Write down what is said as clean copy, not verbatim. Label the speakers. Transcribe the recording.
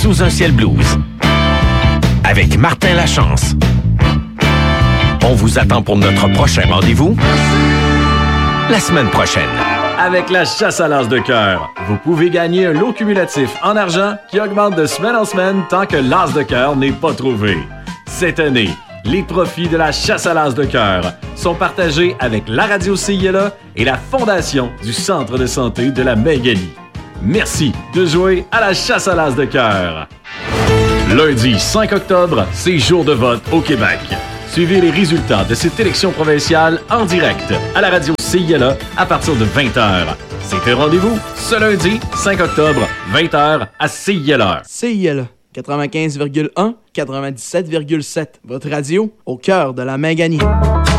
Speaker 1: Sous un ciel blues avec Martin Lachance. On vous attend pour notre prochain rendez-vous la semaine prochaine.
Speaker 2: Avec la chasse à l'as de cœur, vous pouvez gagner un lot cumulatif en argent qui augmente de semaine en semaine tant que l'as de cœur n'est pas trouvé. Cette année, les profits de la chasse à l'as de cœur sont partagés avec la radio CILA et la Fondation du Centre de santé de la Magalie. Merci de jouer à la chasse à l'as de cœur. Lundi 5 octobre, c'est jour de vote au Québec. Suivez les résultats de cette élection provinciale en direct à la radio CILA à partir de 20h. C'est un rendez-vous ce lundi 5 octobre, 20h à CILA.
Speaker 3: CILA 95,1, 97,7. Votre radio au cœur de la Magalie.